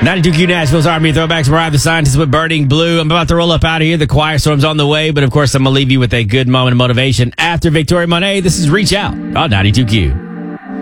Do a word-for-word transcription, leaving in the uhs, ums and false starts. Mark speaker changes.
Speaker 1: ninety-two Q Nashville's Army Throwbacks. Mariah the Scientist with Burning Blue. I'm about to roll up out of here. The Quiet Storm's on the way, but of course I'm going to leave you with a good moment of motivation after Victoria Monet. This is Reach Out on ninety-two Q.